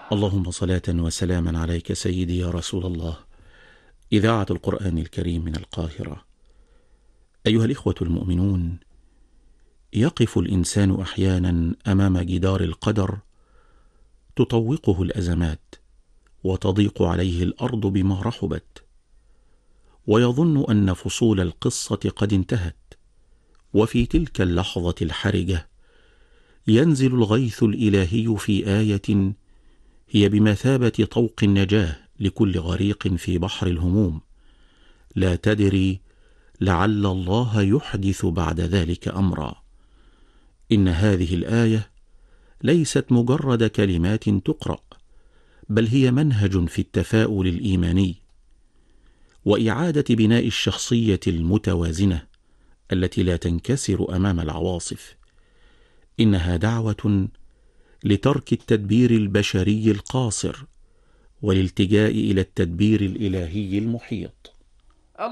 اللهم صلاة وسلاما عليك سيدي يا رسول الله. إذاعة القرآن الكريم من القاهرة. أيها الإخوة المؤمنون، يقف الإنسان أحيانا أمام جدار القدر تطوقه الأزمات وتضيق عليه الأرض بما رحبت، ويظن أن فصول القصة قد انتهت، وفي تلك اللحظة الحرجة ينزل الغيث الإلهي في آية هي بمثابة طوق النجاة لكل غريق في بحر الهموم. لا تدري لعل الله يحدث بعد ذلك أمرا. إن هذه الآية ليست مجرد كلمات تقرأ، بل هي منهج في التفاؤل الإيماني وإعادة بناء الشخصية المتوازنة التي لا تنكسر أمام العواصف. إنها دعوة لترك التدبير البشري القاصر والالتجاء إلى التدبير الإلهي المحيط.